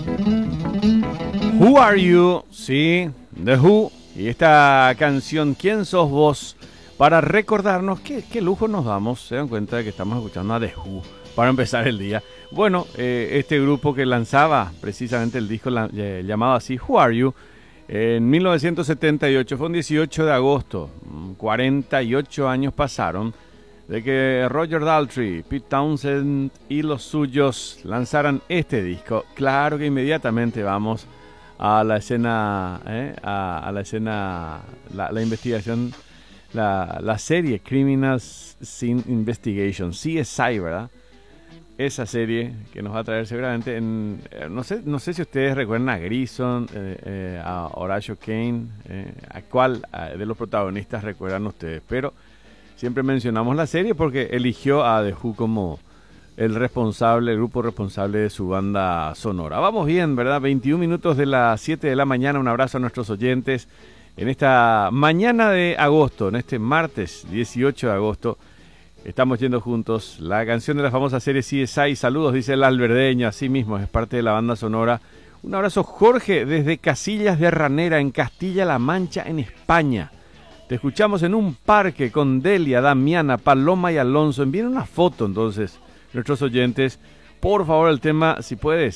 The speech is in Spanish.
Who Are You? Sí, The Who. Y esta canción, ¿Quién sos vos? Para recordarnos qué lujo nos damos. Se dan cuenta de que estamos escuchando a The Who para empezar el día. Bueno, este grupo que lanzaba precisamente el disco llamado así, Who Are You, en 1978, fue un 18 de agosto. 48 años pasaron de que Roger Daltrey, Pete Townshend y los suyos lanzaran este disco. Claro que inmediatamente vamos a la escena, a la escena, la investigación, la serie Criminal Scene Investigation, CSI, ¿verdad? Esa serie que nos va a traer seguramente no sé si ustedes recuerdan a Grison, a Horatio Kane, a cuál de los protagonistas recuerdan ustedes, pero siempre mencionamos la serie porque eligió a The Who como el grupo responsable de su banda sonora. Vamos bien, ¿verdad? 21 minutos de las 7 de la mañana. Un abrazo a nuestros oyentes en esta mañana de agosto, en este martes 18 de agosto. Estamos yendo juntos la canción de la famosa serie CSI. Saludos, dice el alberdeño, así mismo, es parte de la banda sonora. Un abrazo, Jorge, desde Casillas de Ranera, en Castilla-La Mancha, en España. Te escuchamos en un parque con Delia, Damiana, Paloma y Alonso. Envíen una foto, entonces, nuestros oyentes. Por favor, el tema, si puedes,